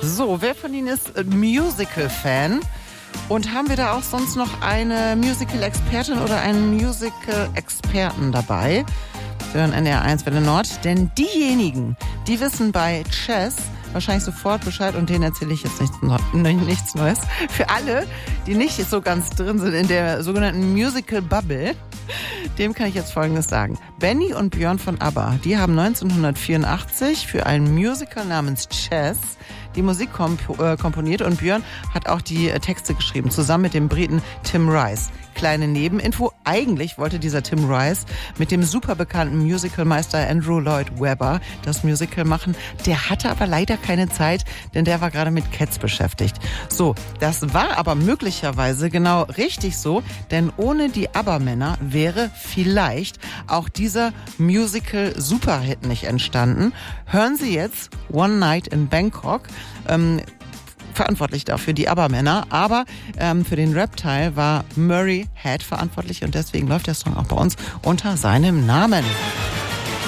So, wer von Ihnen ist Musical-Fan? Und haben wir da auch sonst noch eine Musical-Expertin oder einen Musical-Experten dabei? Wir hören NDR 1 Welle Nord. Denn diejenigen, die wissen bei Chess wahrscheinlich sofort Bescheid, und denen erzähle ich jetzt nichts Neues. Für alle, die nicht so ganz drin sind in der sogenannten Musical-Bubble, dem kann ich jetzt Folgendes sagen. Benny und Björn von ABBA, die haben 1984 für ein Musical namens Chess die Musik komponiert, und Björn hat auch die Texte geschrieben, zusammen mit dem Briten Tim Rice. Kleine Nebeninfo, eigentlich wollte dieser Tim Rice mit dem super bekannten Musicalmeister Andrew Lloyd Webber das Musical machen. Der hatte aber leider keine Zeit, denn der war gerade mit Cats beschäftigt. So, das war aber möglicherweise genau richtig so, denn ohne die ABBA-Männer wäre vielleicht auch dieser Musical-Superhit nicht entstanden. Hören Sie jetzt One Night in Bangkok. Verantwortlich dafür die ABBA-Männer, aber für den Rap-Teil war Murray Head verantwortlich, und deswegen läuft der Song auch bei uns unter seinem Namen.